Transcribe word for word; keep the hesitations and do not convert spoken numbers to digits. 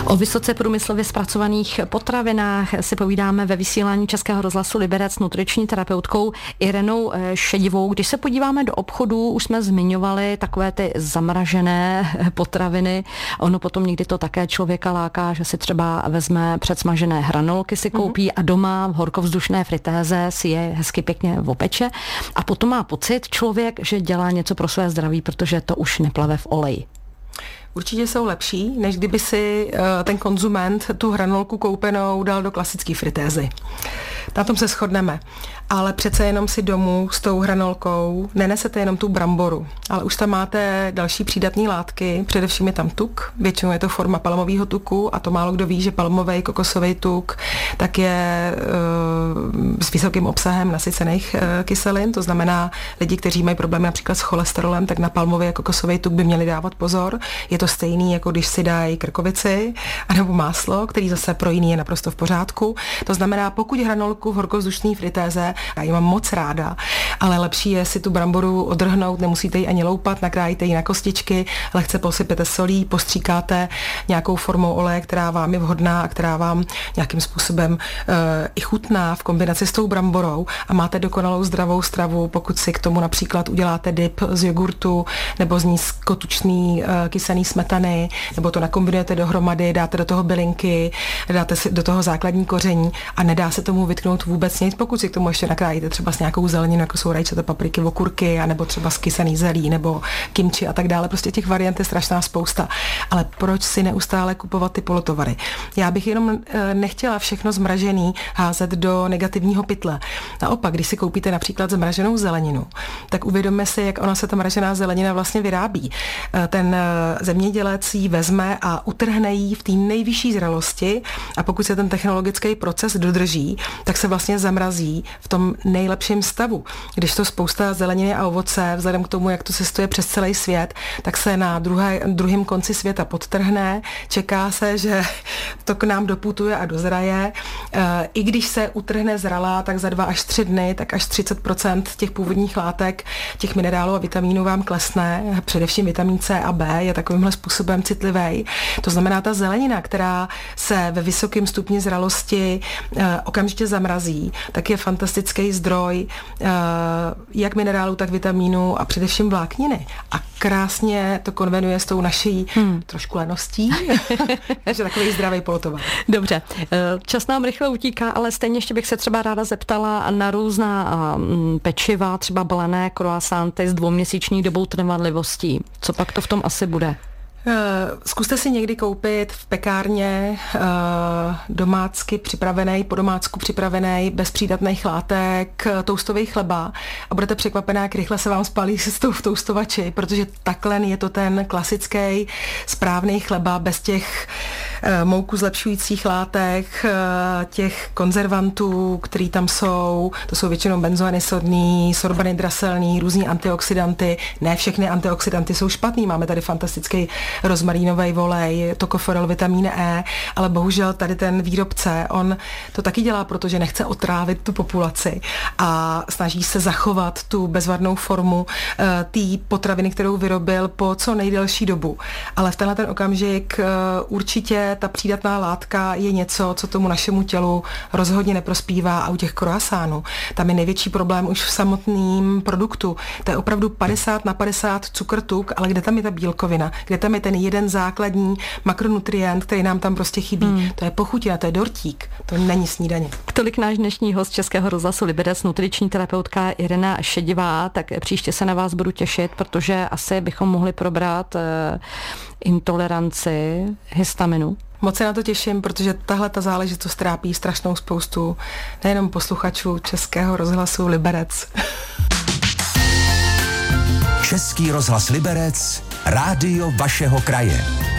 O vysoce průmyslově zpracovaných potravinách si povídáme ve vysílání Českého rozhlasu Liberec s nutriční terapeutkou Irenou Šedivou. Když se podíváme do obchodů, už jsme zmiňovali takové ty zamražené potraviny. Ono potom někdy to také člověka láká, že si třeba vezme předsmažené hranolky, si koupí a doma v horkovzdušné fritéze si je hezky pěkně opeče a potom má pocit člověk, že dělá něco pro své zdraví, protože to už neplave v oleji. Určitě jsou lepší, než kdyby si uh, ten konzument tu hranolku koupenou dal do klasické fritézy. Na tom se shodneme. Ale přece jenom si domů s tou hranolkou nenesete jenom tu bramboru, ale už tam máte další přídatné látky, především je tam tuk, většinou je to forma palmového tuku a to málo kdo ví, že palmový kokosový tuk tak je uh, s vysokým obsahem nasycených uh, kyselin, to znamená lidi, kteří mají problémy například s cholesterolem, tak na palmový a kokosový tuk by měli dávat pozor. Je to stejný, jako když si dají krkovici anebo máslo, který zase pro jiný je naprosto v pořádku. To znamená, pokud hranolku v horkovzdušné fritéze, já ji mám moc ráda, ale lepší je si tu bramboru odrhnout, nemusíte ji ani loupat, nakrájíte ji na kostičky, lehce posypete solí, postříkáte nějakou formou oleje, která vám je vhodná a která vám nějakým způsobem uh, i chutná v kombinaci s tou bramborou a máte dokonalou zdravou stravu, pokud si k tomu například uděláte dip z jogurtu nebo z nízkotučný uh, kysaný smetany, nebo to nakombinujete dohromady, dáte do toho bylinky, dáte si do toho základní koření a nedá se tomu vytknout vůbec nic, pokud si k tomu ještě nakrájíte třeba s nějakou zeleninou, jako jsou rajčata, papriky, okurky, anebo třeba z kysaný zelí, nebo kimči a tak dále. Prostě těch variant je strašná spousta. Ale proč si neustále kupovat ty polotovary? Já bych jenom e, nechtěla všechno zmražený házet do negativního pytle. Naopak, když si koupíte například zmraženou zeleninu, tak uvědomme si, jak ona se ta mražená zelenina vlastně vyrábí. E, ten e, zemědělec ji vezme a utrhne ji v té nejvyšší zralosti a pokud se ten technologický proces dodrží, tak se vlastně zamrazí v tom nejlepším stavu. Když to spousta zeleniny a ovoce, vzhledem k tomu, jak to cestuje přes celý svět, tak se na druhé, druhém konci světa podtrhne, čeká se, že to k nám doputuje a dozraje. E, I když se utrhne zralá, tak za dva až tři dny, tak až třicet procent těch původních látek, těch minerálů a vitamínů vám klesne, především vitamin C a B je takovýmhle způsobem citlivý. To znamená, ta zelenina, která se ve vysokém stupni zralosti e, okamžitě zamrazí, tak je fantastický zdroj e, jak minerálů, tak vitamínů a především vlákniny. A krásně to konvenuje s tou naší hmm. trošku leností, takže takový zdravý polotovar. Dobře, čas nám rychle utíká, ale stejně ještě bych se třeba ráda zeptala na různá pečiva, třeba balené croissanty s dvouměsíční dobou trvanlivostí. Co pak to v tom asi bude? Zkuste si někdy koupit v pekárně domácky připravený, po domácku připravený, bez přídatných látek, toustový chleba a budete překvapená, jak rychle se vám spálí s tou v toustovači, protože takhle je to ten klasický správný chleba bez těch mouku zlepšujících látek, těch konzervantů, který tam jsou, to jsou většinou benzoany sodný, sorbany draselný, různý antioxidanty. Ne všechny antioxidanty jsou špatný, máme tady fantastický rozmarínový olej, tokoferol, vitamín E, ale bohužel tady ten výrobce, on to taky dělá, protože nechce otrávit tu populaci a snaží se zachovat tu bezvadnou formu uh, té potraviny, kterou vyrobil po co nejdelší dobu. Ale v tenhle ten okamžik uh, určitě ta přídatná látka je něco, co tomu našemu tělu rozhodně neprospívá a u těch croissantů tam je největší problém už v samotném produktu. To je opravdu padesát na padesát cukr, tuk, ale kde tam je ta bílkovina? Kde tam je ten jeden základní makronutrient, který nám tam prostě chybí? Hmm. To je pochutina, to je dortík, to není snídaně. Tolik náš dnešní host Českého rozhlasu Liberec, nutriční terapeutka Irena Šedivá, tak příště se na vás budu těšit, protože asi bychom mohli probrat uh, intoleranci histaminu. Moc se na to těším, protože tahle ta záležitost trápí strašnou spoustu nejenom posluchačů Českého rozhlasu Liberec. Český rozhlas Liberec, rádio vašeho kraje.